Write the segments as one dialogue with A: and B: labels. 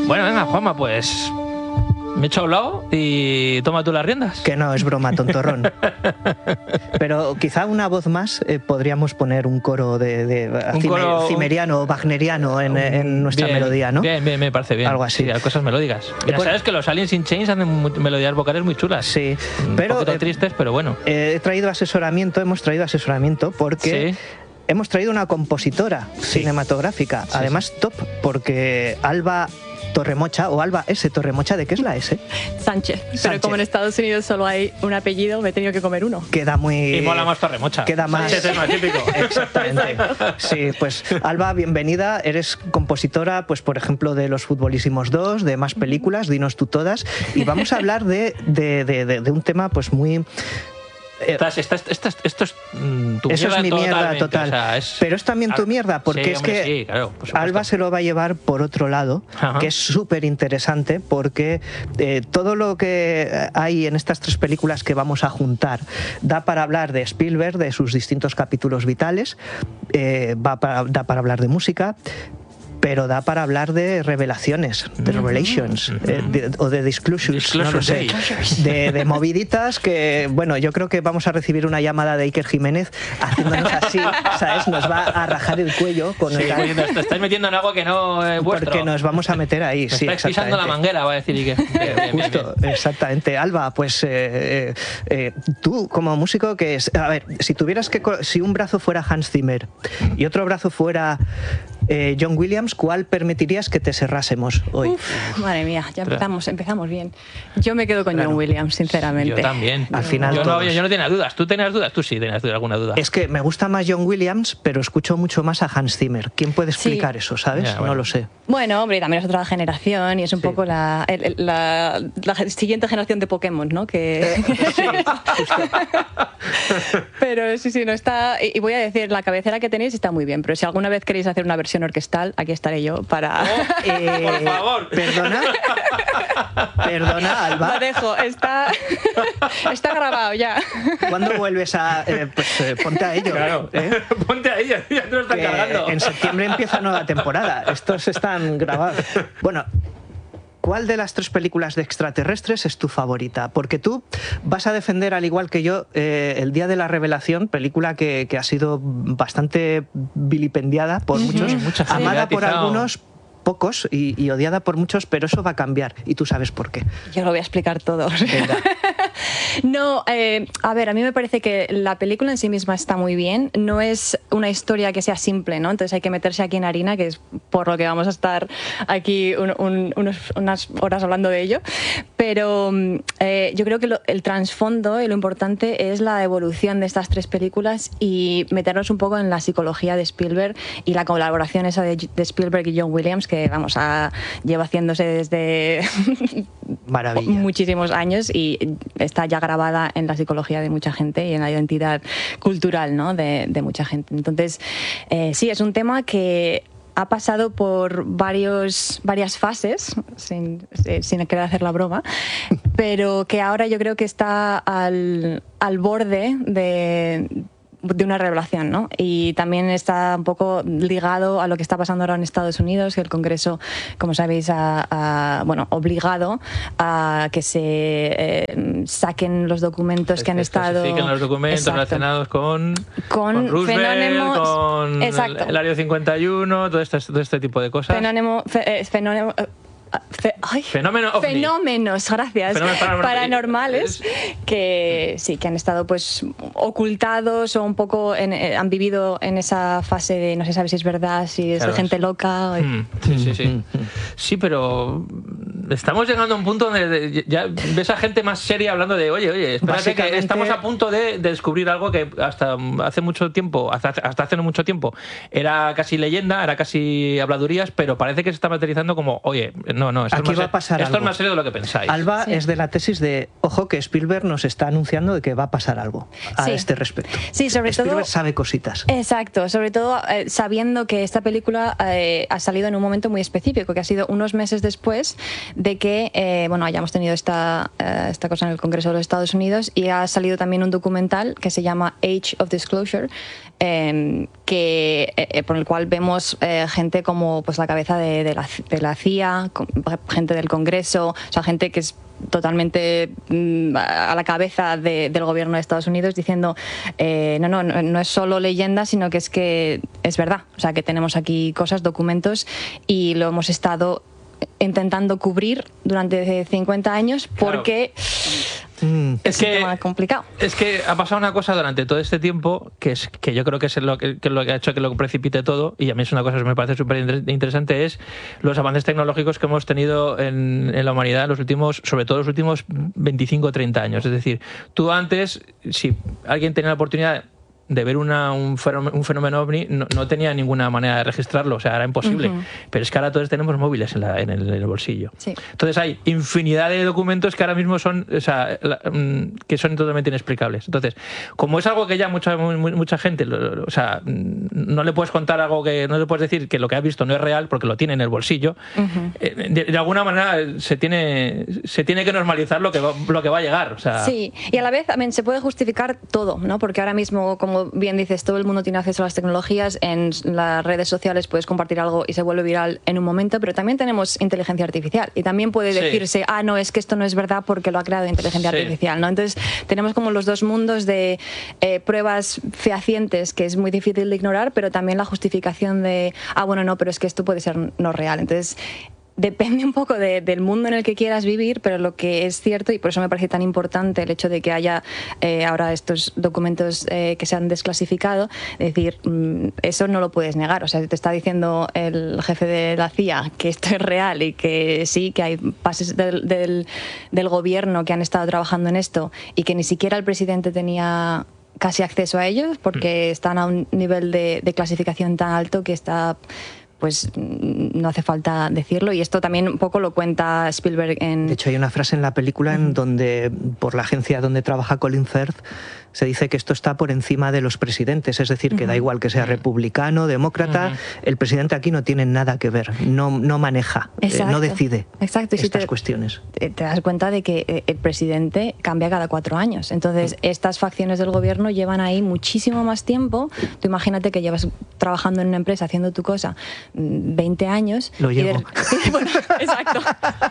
A: Bueno, venga, Juanma, pues me he hecho a un lado y toma tú las riendas.
B: Que no, es broma, tontorrón. Pero quizá una voz más podríamos poner un coro cimeriano o wagneriano en nuestra melodía, ¿no?
A: Bien, me parece bien.
B: Algo así.
A: Sí, cosas melódicas. Ya sabes que los Aliens in Chains hacen melodías vocales muy chulas.
B: Sí,
A: pero un poquito tristes, pero bueno.
B: Hemos traído asesoramiento porque... ¿Sí? Hemos traído una compositora cinematográfica, además top, porque Alba Torremocha, o Alba S. Torremocha, ¿de qué es la S?
C: Sánchez. Pero como en Estados Unidos solo hay un apellido, me he tenido que comer uno.
B: Queda muy...
A: Y mola más Torremocha.
B: Queda más...
A: Sánchez es más típico.
B: Exactamente. Sí, pues Alba, bienvenida. Eres compositora, pues por ejemplo, de Los Futbolísimos 2, de más películas, dinos tú todas. Y vamos a hablar de un tema pues muy...
A: Esto es tu mierda.
B: Eso es mi mierda total.
A: O sea,
B: pero es también tu mierda, porque
A: sí,
B: es
A: hombre,
B: que
A: sí, claro,
B: Alba se lo va a llevar por otro lado, que es súper interesante, porque todo lo que hay en estas tres películas que vamos a juntar da para hablar de Spielberg, de sus distintos capítulos vitales, da para hablar de música, pero da para hablar de revelaciones, de revelations, o de disclosures, no lo sé, de moviditas que, bueno, yo creo que vamos a recibir una llamada de Iker Jiménez haciéndonos así, ¿sabes? Nos va a rajar el cuello con
A: te estáis metiendo en algo que no es vuestro.
B: Porque nos vamos a meter ahí, sí,
A: estáis pisando la manguera, va a decir Iker.
B: Justo, exactamente. Alba, pues tú como músico, que es, a ver, si un brazo fuera Hans Zimmer y otro brazo fuera John Williams, ¿cuál permitirías que te cerrásemos hoy?
C: Madre mía, ya empezamos bien. Yo me quedo con John Williams, sinceramente.
A: Yo también.
B: Al final
A: yo no tenía dudas. ¿Tú tenías dudas? Tú sí tenías alguna duda.
B: Es que me gusta más John Williams, pero escucho mucho más a Hans Zimmer. ¿Quién puede explicar eso, sabes?
A: Ya, bueno.
B: No lo sé.
C: Bueno, hombre, también es otra generación y es un poco la siguiente generación de Pokémon, ¿no? Que... Pero sí, no está... Y voy a decir, la cabecera que tenéis está muy bien, pero si alguna vez queréis hacer una versión orquestal, aquí estaré yo para...
A: por favor.
B: Perdona, Alba.
C: Lo dejo, está grabado ya.
B: ¿Cuándo vuelves a...? Ponte a ello.
A: Claro, ponte a ello, ya te lo están cargando.
B: En septiembre empieza nueva temporada. Estos están grabados. Bueno... ¿Cuál de las tres películas de extraterrestres es tu favorita? Porque tú vas a defender, al igual que yo, El Día de la Revelación, película que ha sido bastante vilipendiada por muchos, amada por algunos, pocos, y odiada por muchos, pero eso va a cambiar y tú sabes por qué.
C: Yo lo voy a explicar todo. No, a ver, a mí me parece que la película en sí misma está muy bien. No es una historia que sea simple, ¿no? Entonces hay que meterse aquí en harina, que es por lo que vamos a estar aquí unas horas hablando de ello. Pero yo creo que el trasfondo y lo importante es la evolución de estas tres películas y meternos un poco en la psicología de Spielberg y la colaboración esa de Spielberg y John Williams, que vamos, lleva haciéndose desde muchísimos años y está ya grabada en la psicología de mucha gente y en la identidad cultural, ¿no? de mucha gente. Entonces, sí, es un tema que ha pasado por varias fases, sin querer hacer la broma, pero que ahora yo creo que está al borde de una revelación, ¿no? Y también está un poco ligado a lo que está pasando ahora en Estados Unidos, que el Congreso, como sabéis, ha obligado a que se saquen los documentos que han estado...
A: Se los documentos relacionados con Roosevelt, con el Área 51, todo este tipo de cosas.
C: Fenómenos, gracias. Paranormales que sí, que han estado pues ocultados o un poco han vivido en esa fase de no se sabe si es verdad, si es de gente loca.
A: Sí. Sí, pero estamos llegando a un punto donde ya ves a gente más seria hablando de oye, espérate que estamos a punto de descubrir algo que hasta hace mucho tiempo, hasta hace no mucho tiempo, era casi leyenda, era casi habladurías, pero parece que se está materializando como, oye, no, esto
B: aquí va a pasar
A: esto
B: algo.
A: Es más serio de lo que pensáis.
B: Alba es de la tesis de, ojo, que Spielberg nos está anunciando de que va a pasar algo a este respecto.
C: Sí, sobre todo...
B: Spielberg sabe cositas.
C: Exacto, sobre todo sabiendo que esta película ha salido en un momento muy específico, que ha sido unos meses después de que bueno, hayamos tenido esta cosa en el Congreso de los Estados Unidos, y ha salido también un documental que se llama Age of Disclosure, por el cual vemos gente como pues la cabeza de la CIA, gente del Congreso, o sea, gente que es totalmente a la cabeza del gobierno de Estados Unidos, diciendo no es solo leyenda, sino que es verdad. O sea, que tenemos aquí cosas, documentos, y lo hemos estado intentando cubrir durante 50 años porque es un tema complicado.
A: Es que ha pasado una cosa durante todo este tiempo que yo creo que es lo que ha hecho que lo precipite todo, y a mí es una cosa que me parece súper interesante, es los avances tecnológicos que hemos tenido en la humanidad sobre todo los últimos 25 o 30 años. Es decir, tú antes, si alguien tenía la oportunidad de ver un fenómeno ovni, no tenía ninguna manera de registrarlo, o sea, era imposible. Pero es que ahora todos tenemos móviles en el bolsillo. Sí. Entonces hay infinidad de documentos que ahora mismo son, o sea, que son totalmente inexplicables. Entonces, como es algo que ya mucha gente, o sea, no le puedes contar algo no le puedes decir que lo que has visto no es real porque lo tiene en el bolsillo, de alguna manera se tiene que normalizar lo que va a llegar. O sea,
C: sí, y a la vez también se puede justificar todo, ¿no? Porque ahora mismo, como bien dices, todo el mundo tiene acceso a las tecnologías, en las redes sociales puedes compartir algo y se vuelve viral en un momento, pero también tenemos inteligencia artificial, y también puede decirse, no, es que esto no es verdad porque lo ha creado inteligencia artificial, ¿no? Entonces tenemos como los dos mundos de pruebas fehacientes que es muy difícil de ignorar, pero también la justificación de, bueno, no, pero es que esto puede ser no real. Entonces depende un poco del mundo en el que quieras vivir, pero lo que es cierto, y por eso me parece tan importante el hecho de que haya ahora estos documentos que se han desclasificado, es decir, eso no lo puedes negar. O sea, te está diciendo el jefe de la CIA que esto es real y que sí, que hay pases del gobierno que han estado trabajando en esto y que ni siquiera el presidente tenía casi acceso a ellos porque están a un nivel de clasificación tan alto que está... pues no hace falta decirlo, y esto también un poco lo cuenta Spielberg en...
B: De hecho, hay una frase en la película en donde, por la agencia donde trabaja Colin Firth, se dice que esto está por encima de los presidentes, es decir, que da igual que sea republicano, demócrata, el presidente aquí no tiene nada que ver, no maneja, no decide estas cuestiones.
C: Te das cuenta de que el presidente cambia cada 4 años, entonces estas facciones del gobierno llevan ahí muchísimo más tiempo. Tú imagínate que llevas trabajando en una empresa haciendo tu cosa 20 años.
B: Lo llevo.
C: Bueno, exacto.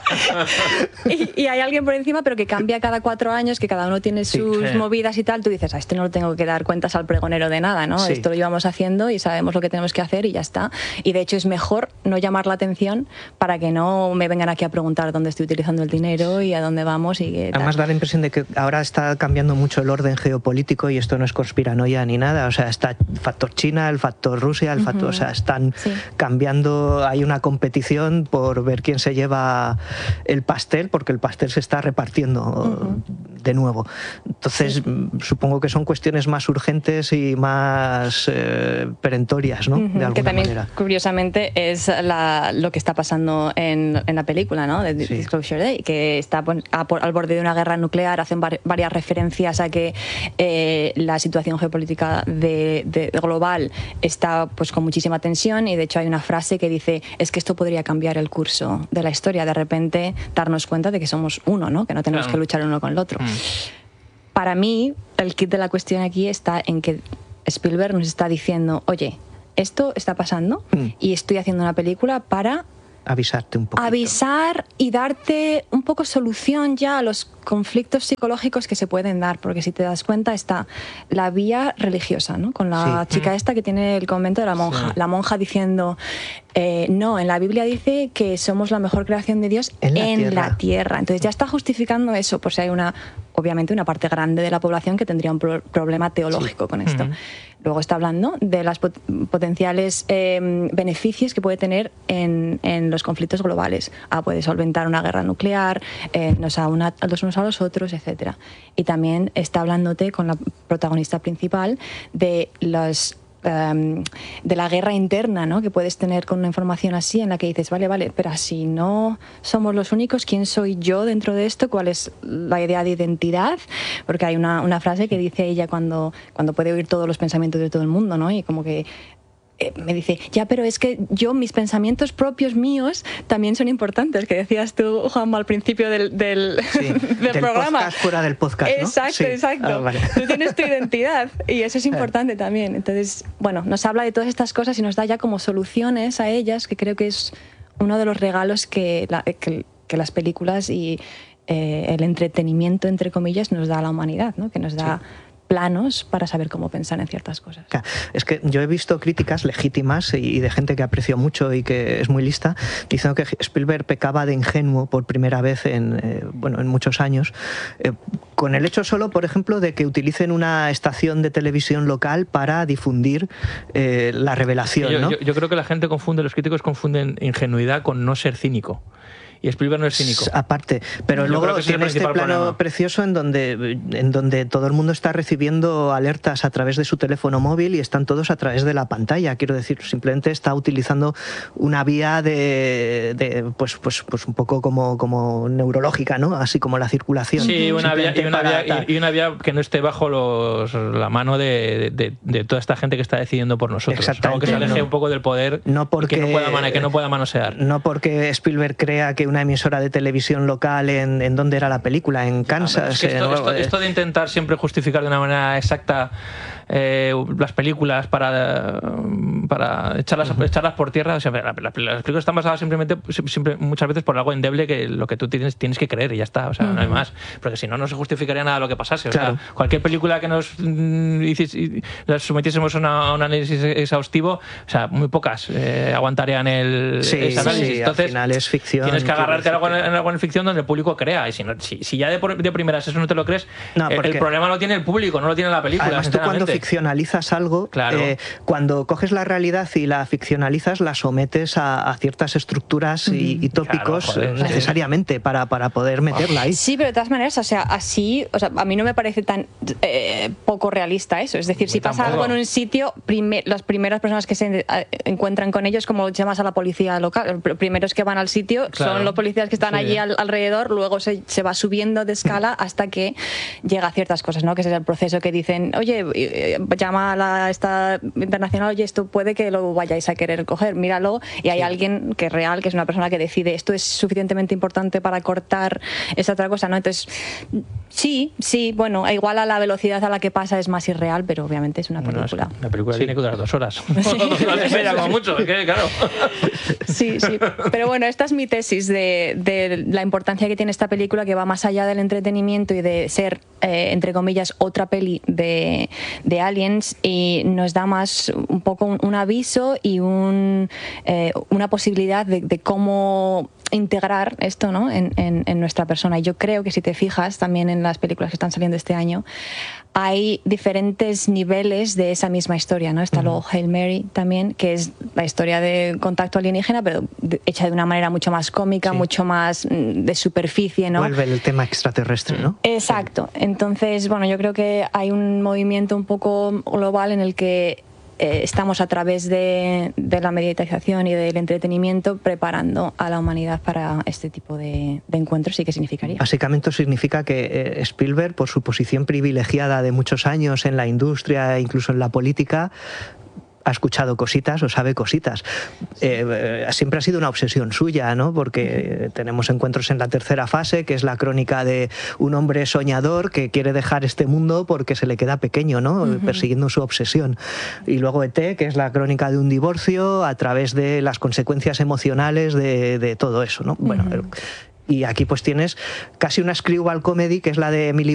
C: y hay alguien por encima, pero que cambia cada 4 años, que cada uno tiene sus movidas y tal. Tú dices, a esto no le tengo que dar cuentas al pregonero de nada, ¿no? Sí. Esto lo llevamos haciendo y sabemos lo que tenemos que hacer y ya está. Y de hecho es mejor no llamar la atención para que no me vengan aquí a preguntar dónde estoy utilizando el dinero y a dónde vamos y qué tal.
B: Además da la impresión de que ahora está cambiando mucho el orden geopolítico, y esto no es conspiranoia ni nada. O sea, está el factor China, el factor Rusia, el factor... O sea, están cambiando, hay una competición por ver quién se lleva el pastel, porque el pastel se está repartiendo de nuevo. Entonces, supongo que son cuestiones más urgentes y más perentorias, ¿no? De alguna
C: que también,
B: manera.
C: Curiosamente, es lo que está pasando en la película, ¿no? De Disclosure Day, que está al borde de una guerra nuclear. Hacen varias referencias a que la situación geopolítica global está pues con muchísima tensión, y de hecho hay una frase que dice, es que esto podría cambiar el curso de la historia, de repente darnos cuenta de que somos uno, ¿no? Que no tenemos que luchar uno con el otro. Para mí, el kit de la cuestión aquí está en que Spielberg nos está diciendo, oye, esto está pasando y estoy haciendo una película para
B: avisarte un poco.
C: Avisar y darte un poco solución ya a los conflictos psicológicos que se pueden dar, porque si te das cuenta está la vía religiosa, ¿no? Con la chica esta que tiene el convento de la monja. La monja diciendo, no, en la Biblia dice que somos la mejor creación de Dios en la tierra. Entonces ya está justificando eso, por si hay obviamente una parte grande de la población que tendría un problema teológico con esto. Luego está hablando de los potenciales beneficios que puede tener en los conflictos globales. Puede solventar una guerra nuclear, nos aúna los unos a los otros, etc. Y también está hablándote con la protagonista principal de la guerra interna, ¿no? Que puedes tener con una información así, en la que dices, vale, pero si no somos los únicos, ¿quién soy yo dentro de esto? ¿Cuál es la idea de identidad? Porque hay una frase que dice ella cuando puede oír todos los pensamientos de todo el mundo, ¿no? Y como que me dice, ya, pero es que mis pensamientos propios míos también son importantes, que decías tú, Juanma, al principio del programa.
B: Podcast fuera del podcast, ¿no?
C: Exacto, exacto. Vale. Tú tienes tu identidad y eso es importante también. Entonces, bueno, nos habla de todas estas cosas y nos da ya como soluciones a ellas, que creo que es uno de los regalos que las películas y el entretenimiento, entre comillas, nos da a la humanidad, ¿no? Que nos da planos para saber cómo pensar en ciertas cosas.
B: Es que yo he visto críticas legítimas y de gente que aprecio mucho y que es muy lista, diciendo que Spielberg pecaba de ingenuo por primera vez en muchos años, con el hecho solo, por ejemplo, de que utilicen una estación de televisión local para difundir la revelación, ¿no?
A: Yo creo que la gente confunde, los críticos confunden ingenuidad con no ser cínico. Y Spielberg no es cínico.
B: Aparte, pero luego tiene este plano precioso en donde todo el mundo está recibiendo alertas a través de su teléfono móvil y están todos a través de la pantalla. Quiero decir, simplemente está utilizando una vía pues un poco como neurológica, ¿no? Así como la circulación.
A: Sí, una vía que no esté bajo la mano de toda esta gente que está decidiendo por nosotros. Exactamente. Algo que se aleje un poco del poder que no pueda manosear.
B: No porque Spielberg crea que una emisora de televisión local ¿en dónde era la película? En Kansas.
A: Es que esto de intentar siempre justificar de una manera exacta las películas para echarlas por tierra, o sea, las películas están basadas simplemente muchas veces por algo endeble que lo que tú tienes que creer y ya está, o sea, no hay más, porque si no se justificaría nada lo que pasase, o sea, cualquier película que nos sometiésemos a un análisis exhaustivo, o sea, muy pocas aguantarían ese análisis. Entonces,
B: al final es ficción,
A: tienes que agarrarte algo en ficción donde el público crea, y si ya de primeras eso no te lo crees, el problema lo tiene el público, no lo tiene la película.
B: Además, tú cuando ficcionalizas algo, cuando coges la realidad y la ficcionalizas, la sometes a ciertas estructuras y tópicos necesariamente para poder meterla ahí.
C: Sí, pero de todas maneras, a mí no me parece tan poco realista eso. Es decir, si pasa algo en un sitio, las primeras personas que se encuentran con ellos, como llamas a la policía local, los primeros que van al sitio son los policías que están allí alrededor, luego se va subiendo de escala hasta que llega a ciertas cosas, ¿no? Que es el proceso que dicen, oye, llama a esta internacional, oye, esto puede que lo vayáis a querer coger, míralo, y hay alguien que es real, que es una persona que decide esto es suficientemente importante para cortar esa otra cosa, ¿no? Entonces, sí, bueno, igual a la velocidad a la que pasa es más irreal, pero obviamente es una película.
A: Una película tiene que durar 2 horas. Como mucho, claro.
C: Sí, pero bueno, esta es mi tesis de la importancia que tiene esta película, que va más allá del entretenimiento y de ser, entre comillas, otra peli de Aliens, y nos da más un poco un aviso y una posibilidad de cómo integrar esto, ¿no? en nuestra persona. Y yo creo que si te fijas también en las películas que están saliendo este año, hay diferentes niveles de esa misma historia, ¿no? Está luego Hail Mary también, que es la historia de contacto alienígena, pero hecha de una manera mucho más cómica, mucho más de superficie, ¿no?
B: Vuelve el tema extraterrestre, ¿no?
C: Exacto. Entonces, bueno, yo creo que hay un movimiento un poco global en el que estamos a través de la mediatización y del entretenimiento preparando a la humanidad para este tipo de encuentros. ¿Y qué significaría?
B: Básicamente significa que Spielberg, por su posición privilegiada de muchos años en la industria e incluso en la política, ha escuchado cositas o sabe cositas. Siempre ha sido una obsesión suya, ¿no? Porque tenemos encuentros en la tercera fase, que es la crónica de un hombre soñador que quiere dejar este mundo porque se le queda pequeño, ¿no? Persiguiendo su obsesión. Y luego ET, que es la crónica de un divorcio a través de las consecuencias emocionales de todo eso, ¿no? Bueno, y aquí pues tienes casi una screwball comedy, que es la de Emily